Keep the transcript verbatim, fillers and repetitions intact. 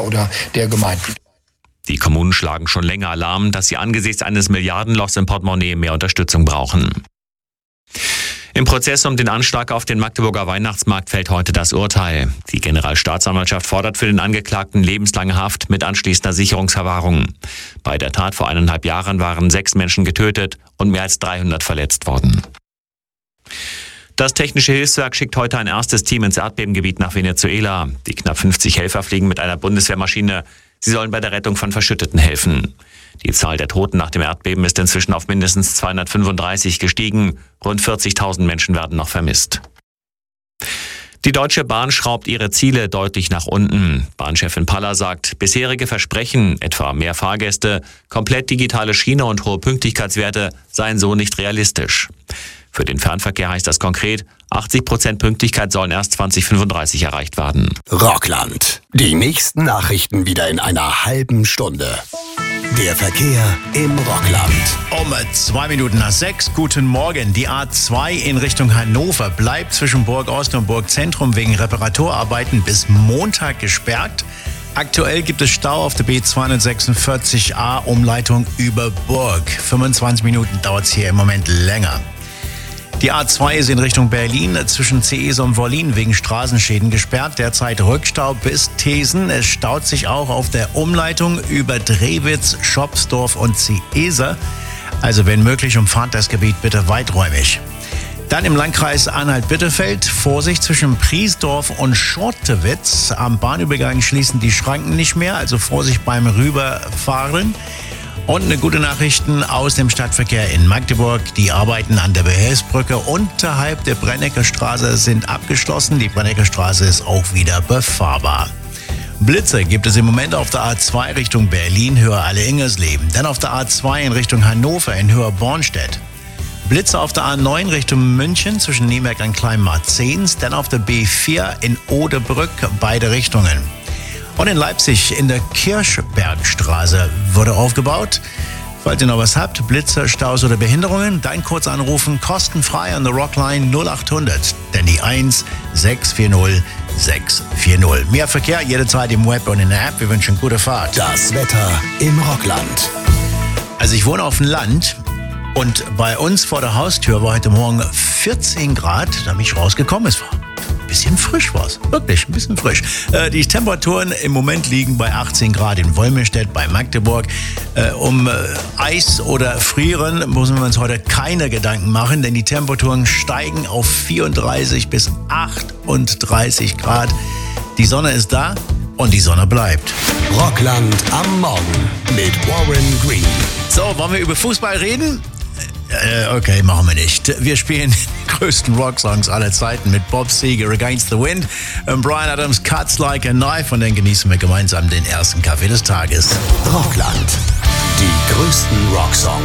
oder der Gemeinden. Die Kommunen schlagen schon länger Alarm, dass sie angesichts eines Milliardenlochs im Portemonnaie mehr Unterstützung brauchen. Im Prozess um den Anschlag auf den Magdeburger Weihnachtsmarkt fällt heute das Urteil. Die Generalstaatsanwaltschaft fordert für den Angeklagten lebenslange Haft mit anschließender Sicherungsverwahrung. Bei der Tat vor eineinhalb Jahren waren sechs Menschen getötet und mehr als dreihundert verletzt worden. Das Technische Hilfswerk schickt heute ein erstes Team ins Erdbebengebiet nach Venezuela. Die knapp fünfzig Helfer fliegen mit einer Bundeswehrmaschine. Sie sollen bei der Rettung von Verschütteten helfen. Die Zahl der Toten nach dem Erdbeben ist inzwischen auf mindestens zweihundertfünfunddreißig gestiegen. Rund vierzigtausend Menschen werden noch vermisst. Die Deutsche Bahn schraubt ihre Ziele deutlich nach unten. Bahnchefin Paller sagt, bisherige Versprechen, etwa mehr Fahrgäste, komplett digitale Schiene und hohe Pünktlichkeitswerte, seien so nicht realistisch. Für den Fernverkehr heißt das konkret, achtzig Prozent Pünktlichkeit sollen erst zwanzig fünfunddreißig erreicht werden. Rockland. Die nächsten Nachrichten wieder in einer halben Stunde. Der Verkehr im Rockland. Um zwei Minuten nach sechs. Guten Morgen. Die A zwei in Richtung Hannover bleibt zwischen Burg Ost und Burg Zentrum wegen Reparaturarbeiten bis Montag gesperrt. Aktuell gibt es Stau auf der B zweihundertsechsundvierzig A Umleitung über Burg. fünfundzwanzig Minuten dauert es hier im Moment länger. Die A zwei ist in Richtung Berlin zwischen Cees und Wollin wegen Straßenschäden gesperrt. Derzeit Rückstau bis Thesen. Es staut sich auch auf der Umleitung über Drewitz, Schopsdorf und Ciesa. Also wenn möglich, umfahrt das Gebiet bitte weiträumig. Dann im Landkreis Anhalt-Bitterfeld. Vorsicht zwischen Priesdorf und Schortewitz. Am Bahnübergang schließen die Schranken nicht mehr, also Vorsicht beim Rüberfahren. Und eine gute Nachrichten aus dem Stadtverkehr in Magdeburg. Die Arbeiten an der Behelfsbrücke unterhalb der Brennecker Straße sind abgeschlossen. Die Brennecker Straße ist auch wieder befahrbar. Blitze gibt es im Moment auf der A zwei Richtung Berlin, Höhe Alle-Ingersleben. Dann auf der A zwei in Richtung Hannover in Höhe Bornstedt. Blitze auf der A neun Richtung München zwischen Nieberg und Kleinmarzens. Dann auf der B vier in Odebrück, beide Richtungen. Und in Leipzig in der Kirchbergstraße wurde aufgebaut. Falls ihr noch was habt, Blitze, Staus oder Behinderungen, dann kurz anrufen, kostenfrei an der Rockline null achthundert. Denn die eins sechs vier null sechs vier null. Mehr Verkehr jederzeit im Web und in der App. Wir wünschen gute Fahrt. Das Wetter im Rockland. Also ich wohne auf dem Land und bei uns vor der Haustür war heute Morgen vierzehn Grad. Da bin ich rausgekommen. Es war ein bisschen frisch war's. Wirklich, ein bisschen frisch. Äh, die Temperaturen im Moment liegen bei achtzehn Grad in Wolmirstedt, bei Magdeburg. Äh, um äh, Eis oder Frieren müssen wir uns heute keine Gedanken machen, denn die Temperaturen steigen auf vierunddreißig bis achtunddreißig Grad. Die Sonne ist da und die Sonne bleibt. Rockland am Morgen mit Warren Green. So, wollen wir über Fußball reden? Äh, okay, machen wir nicht. Wir spielen die größten Rocksongs aller Zeiten mit Bob Seger, Against the Wind, und Bryan Adams, Cuts Like a Knife, und dann genießen wir gemeinsam den ersten Kaffee des Tages. Rockland. Die größten Rocksongs.